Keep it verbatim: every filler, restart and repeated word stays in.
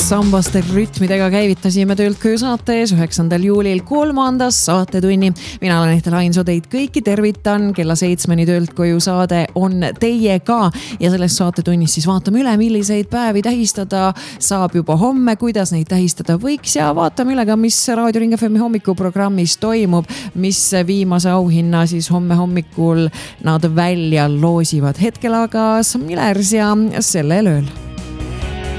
sambaste rütmidega käivitasime töölt koju saates üheksandal juulil kolmandas saatetunni. Mina olen Ehtel Ainsoo, teid kõiki tervitan. Kella seitsmeni töölt koju saade on teiega ja selles saatetunnis siis vaatame üle, milliseid päevi tähistada saab juba homme, kuidas neid tähistada võiks ja vaatame üle ka, mis Raadio Ring F M hommikuprogrammis toimub, mis viimase auhinna siis homme hommikul nad välja loosivad. Hetkel aga Sam Millers ja Sellel ööl.